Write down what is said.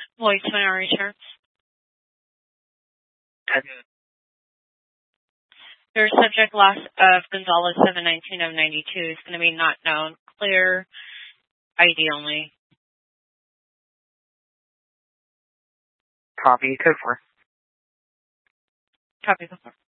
Lloyd 20 returns. Your subject loss of Gonzalez 719 of 92 is going to be not known. Clear ID only. Copy, code 4. Copy, code 4.